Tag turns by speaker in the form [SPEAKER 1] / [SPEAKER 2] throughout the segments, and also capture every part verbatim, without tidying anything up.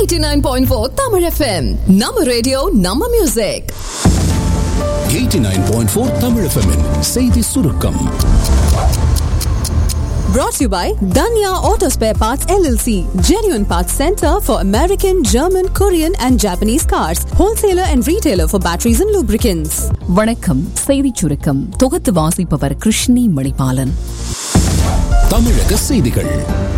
[SPEAKER 1] eighty-nine point four Tamil F M. Nama radio, Nama music.
[SPEAKER 2] eighty-nine point four Tamil F M in செய்தி சுருக்கம்.
[SPEAKER 1] Brought to you by Danya Auto Spare Parts L L C, genuine parts center for American, German, Korean and Japanese cars, wholesaler and retailer for batteries and lubricants.
[SPEAKER 3] வணக்கம். செய்தி சுருக்கம் தொகுத்து வாசிப்பவர் கிருஷ்ணி மணிபாலன்.
[SPEAKER 2] தமிழக செய்திகள்.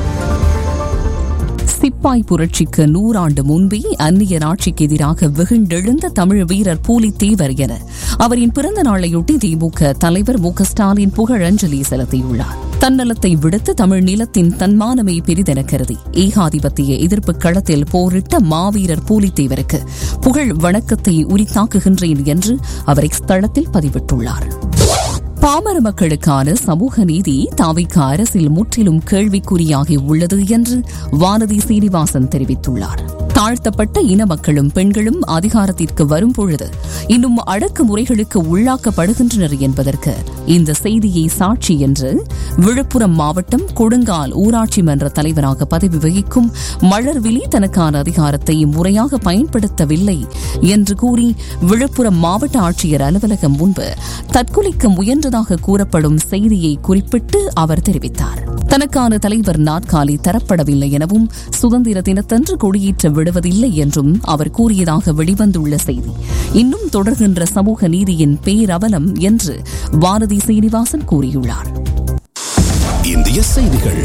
[SPEAKER 3] சிப்பாய் புரட்சிக்கு நூறாண்டு முன்பே அந்நியர் ஆட்சிக்கு எதிராக வெகுண்டெழுந்த தமிழ் வீரர் பூலித்தேவர் என அவரின் பிறந்த நாளையொட்டி திமுக தலைவர் மு க ஸ்டாலின் புகழஞ்சலி செலுத்தியுள்ளார். தன்னலத்தை விடுத்து தமிழ் நிலத்தின் தன்மானமை பெரிதென கருதி ஏகாதிபத்திய எதிர்ப்பு களத்தில் போரிட்ட மாவீரர் பூலித்தேவருக்கு புகழ் வணக்கத்தை உரித்தாக்குகின்றேன் என்று அவர் இஸ்தலத்தில் பதிவிட்டுள்ளார். பாமர மக்களுக்கான சமூக நீதி தாவிக அரசில் முற்றிலும் கேள்விக்குறியாகி உள்ளது என்று வானதி சீனிவாசன் தெரிவித்துள்ளார். தாழ்த்தப்பட்ட இன மக்களும் பெண்களும் அதிகாரத்திற்கு வரும்பொழுது இன்னும் அடக்குமுறைகளுக்கு உள்ளாக்கப்படுகின்றனர் என்பதற்கு இந்த செய்தியை சாட்சி என்று விழுப்புரம் மாவட்டம் கொடுங்கால் ஊராட்சி மன்ற தலைவராக பதவி வகிக்கும் மலர்விழி தனக்கான அதிகாரத்தை முறையாக பயன்படுத்தவில்லை என்று கூறி விழுப்புரம் மாவட்ட ஆட்சியர் அலுவலகம் முன்பு தற்கொலைக்கு முயன்றதாக கூறப்படும் செய்தியை குறிப்பிட்டு அவர் தெரிவித்தார். தனக்கான தலைவர் நாற்காலி தரப்படவில்லை எனவும் சுதந்திர தினத்தன்று கொடியேற்ற விடுவதில்லை என்றும் அவர் கூறியதாக வெளிவந்துள்ள செய்தி இன்னும் தொடர்கின்ற சமூக நீதியின் பேரவலம் என்று வானதி சீனிவாசன் கூறியுள்ளார்.
[SPEAKER 2] இந்திய செய்திகள்.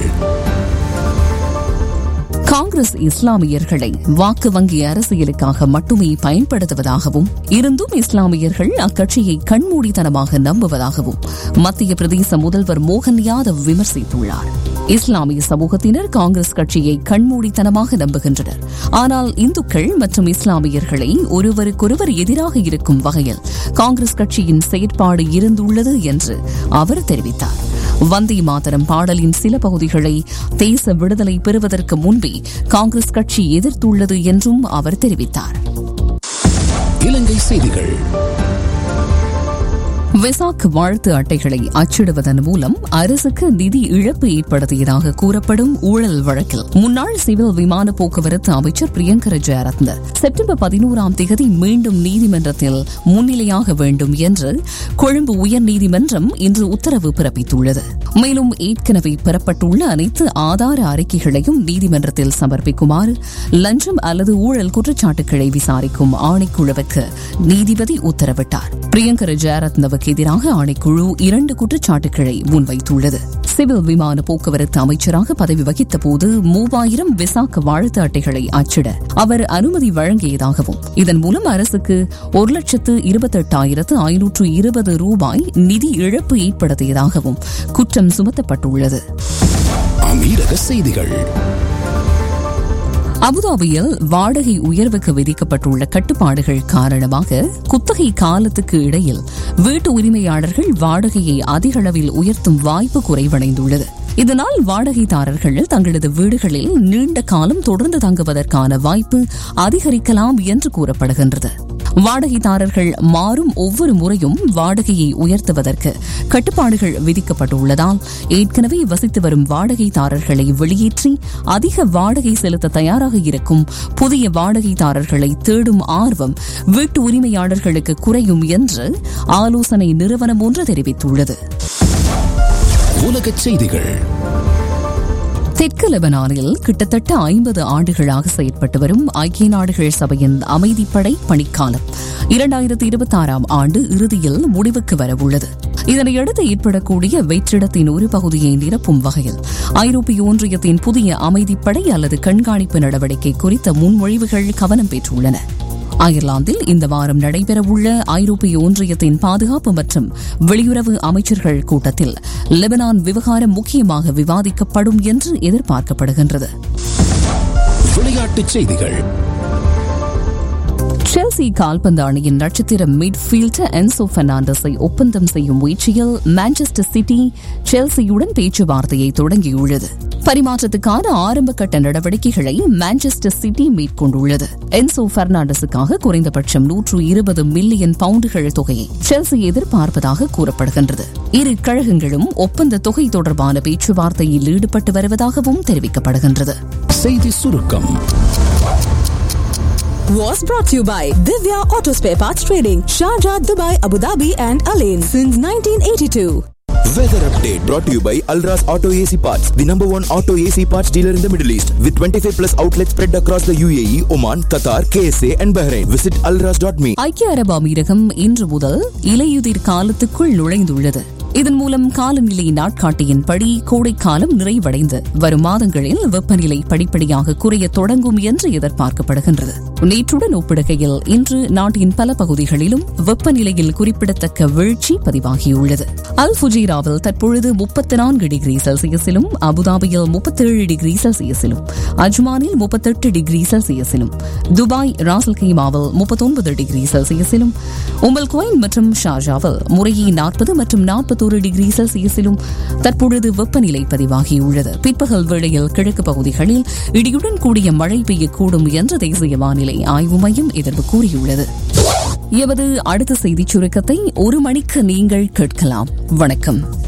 [SPEAKER 3] காங்கிரஸ் இஸ்லாமியர்களை வாக்கு வங்கி அரசியலுக்காக மட்டுமே பயன்படுத்துவதாகவும் இருந்தும் இஸ்லாமியர்கள் அக்கட்சியை கண்மூடித்தனமாக நம்புவதாகவும் மத்திய பிரதேச முதல்வர் மோகன் யாதவ் விமர்சித்துள்ளார். இஸ்லாமிய சமூகத்தினர் காங்கிரஸ் கட்சியை கண்மூடித்தனமாக நம்புகின்றனர். ஆனால் இந்துக்கள் மற்றும் இஸ்லாமியர்களை ஒருவருக்கொருவர் எதிராக இருக்கும் வகையில் காங்கிரஸ் கட்சியின் செயற்பாடு இருந்துள்ளது என்று அவர் தெரிவித்தார். வந்தே மாதரம் பாடலின் சில பகுதிகளை தேச விடுதலை பெறுவதற்கு முன்பே காங்கிரஸ் கட்சி எதிர்த்துள்ளது என்றும் அவர் தெரிவித்தார்.
[SPEAKER 2] இலங்கை செய்திகள்.
[SPEAKER 3] வெசாக் வாழ்த்து அட்டைகளை அச்சிடுவதன் மூலம் அரசுக்கு நிதி இழப்பு ஏற்படுத்தியதாக கூறப்படும் ஊழல் வழக்கில் முன்னாள் சிவில் விமான போக்குவரத்து அமைச்சர் பிரியங்கர ஜெயரத்ன செப்டம்பர் பதினோராம் தேதி மீண்டும் நீதிமன்றத்தில் முன்னிலையாக வேண்டும் என்று கொழும்பு உயர்நீதிமன்றம் இன்று உத்தரவு பிறப்பித்துள்ளது. மேலும் ஏற்கனவே பெறப்பட்டுள்ள அனைத்து ஆதார அறிக்கைகளையும் நீதிமன்றத்தில் சமர்ப்பிக்குமாறு லஞ்சம் அல்லது ஊழல் குற்றச்சாட்டுகளை விசாரிக்கும் ஆணைக்குழுவுக்கு நீதிபதி உத்தரவிட்டார். பிரியங்கர ஜெயரத்னவுக்கு எதிராக ஆணைக்குழு இரண்டு குற்றச்சாட்டுகளை முன்வைத்துள்ளது. சிவில் விமான போக்குவரத்து அமைச்சராக பதவி வகித்த போது மூவாயிரம் விசாக் வாழ்த்து அட்டைகளை அச்சிட அவர் அனுமதி வழங்கியதாகவும் இதன் மூலம் அரசுக்கு ஒரு லட்சத்து இருபத்தி எட்டாயிரத்து ஐநூற்று இருபது ரூபாய் நிதி இழப்பு ஏற்படுத்தியதாகவும் குற்றம் சுமத்தப்பட்டுள்ளது.
[SPEAKER 2] அமீரக செய்திகள்.
[SPEAKER 3] அபுதாபியில் வாடகை உயர்வுக்கு விதிக்கப்பட்டுள்ள கட்டுப்பாடுகள் காரணமாக குத்தகை காலத்துக்கு இடையில் வீட்டு உரிமையாளர்கள் வாடகையை அதிக அளவில் உயர்த்தும் வாய்ப்பு குறைவடைந்துள்ளது. இதனால் வாடகைதாரர்கள் தங்களது வீடுகளில் நீண்ட காலம் தொடர்ந்து தங்குவதற்கான வாய்ப்பு அதிகரிக்கலாம் என்று கூறப்படுகின்றது. வாடகைதாரர்கள் மாறும் ஒவ்வொரு முறையும் வாடகையை உயர்த்துவதற்கு கட்டுப்பாடுகள் விதிக்கப்பட்டுள்ளதால் ஏற்கனவே வசித்து வரும் வாடகைதாரர்களை வெளியேற்றி அதிக வாடகை செலுத்த தயாராக இருக்கும் புதிய வாடகைதாரர்களை தேடும் ஆர்வம் வீட்டு உரிமையாளர்களுக்கு குறையும் என்று ஆலோசனை நிறுவனம் ஒன்று தெரிவித்துள்ளது.
[SPEAKER 2] உலகச் செய்திகள்.
[SPEAKER 3] தெற்கு லெபனானில் கிட்டத்தட்ட ஐம்பது ஆண்டுகளாக செயற்பட்டு வரும் ஐக்கிய நாடுகள் சபையின் அமைதிப்படை பணிக்காலம் இரண்டாயிரத்தி இருபத்தி ஆறாம் ஆண்டு இறுதியில் முடிவுக்கு வரவுள்ளது. இதனையடுத்து ஏற்படக்கூடிய வெற்றிடத்தின் ஒரு பகுதியை நிரப்பும் வகையில் ஐரோப்பிய ஒன்றியத்தின் புதிய அமைதிப்படை அல்லது கண்காணிப்பு நடவடிக்கை குறித்த முன்மொழிவுகள் கவனம் பெற்றுள்ளன. அயர்லாந்தில் இந்த வாரம் நடைபெறவுள்ள ஐரோப்பிய ஒன்றியத்தின் பாதுகாப்பு மற்றும் வெளியுறவு அமைச்சர்கள் கூட்டத்தில் லெபனான் விவகாரம் முக்கியமாக விவாதிக்கப்படும் என்று எதிர்பார்க்கப்படுகின்றது.
[SPEAKER 2] விளையாட்டுச் செய்திகள்.
[SPEAKER 3] செல்சி கால்பந்து அணியின் நட்சத்திர மிட்ஃபீல்டர் என்சோ பெர்னாண்டஸை ஒப்பந்தம் செய்யும் முயற்சியில் மான்செஸ்டர் சிட்டி செல்சியுடன் பேச்சுவார்த்தையை தொடங்கியுள்ளது. பரிமாற்றத்துக்கான ஆரம்ப கட்ட நடவடிக்கைகளை மான்செஸ்டர் சிட்டி மேற்கொண்டுள்ளது. என்சோ பெர்னாண்டஸுக்காக குறைந்தபட்சம் நூற்று இருபது மில்லியன் பவுண்டுகள் தொகையை செல்சி எதிர்பார்ப்பதாக கூறப்படுகின்றது. இரு கழகங்களும் ஒப்பந்த தொகை தொடர்பான பேச்சுவார்த்தையில் ஈடுபட்டு வருவதாகவும் தெரிவிக்கப்படுகின்றது.
[SPEAKER 2] செய்தி சுருக்கம்.
[SPEAKER 1] was brought to you by Divya Auto Spare Parts Trading, Sharjah, Dubai, Abu Dhabi and Alain since nineteen eighty-two.
[SPEAKER 4] Weather update brought to you by Alras Auto A C Parts, the number one auto A C parts dealer in the Middle East, with twenty-five plus outlets spread across the U A E, Oman, Qatar, K S A and Bahrain. Visit alras dot me.
[SPEAKER 3] ஐக்கிய அரபு அமீரகம் இன்று முதல் இலையுதிர் காலத்துக்குள் நுழைந்துள்ளது. இதன் மூலம் காலநிலை நாட்காட்டியின்படி கோடைக்காலம் நிறைவடைந்து வரும் மாதங்களில் வெப்பநிலை படிப்படியாக குறைய தொடங்கும் என்று எதிர்பார்க்கப்படுகின்றது. நேற்றுடன் ஒப்பிடுகையில் இன்று நாட்டின் பல பகுதிகளிலும் வெப்பநிலையில் குறிப்பிடத்தக்க வீழ்ச்சி பதிவாகியுள்ளது. அல் ஃபுஜைராவில் தற்பொழுது முப்பத்தி நான்கு டிகிரி செல்சியஸிலும், அபுதாபியில் முப்பத்தேழு டிகிரி செல்சியஸிலும், அஜ்மானில் முப்பத்தெட்டு டிகிரி செல்சியஸிலும், துபாய் ராசல் கைமாவில் முப்பத்தொன்பது டிகிரி செல்சியஸிலும், உமல் குவைன் மற்றும் ஷார்ஜாவில் முறையே நாற்பது மற்றும் நாற்பத்தொரு டிகிரி செல்சியஸிலும் தற்பொழுது வெப்பநிலை பதிவாகியுள்ளது. பிற்பகல் வேளையில் கிழக்கு பகுதிகளில் இடியுடன் கூடிய மழை பெய்யக்கூடும் என்று தேசிய வானிலை ஆய்வு மையம் எதிர்ப்பு கூறியுள்ளது. எமது அடுத்த செய்திச் சுருக்கத்தை ஒரு மணிக்கு நீங்கள் கேட்கலாம். வணக்கம்.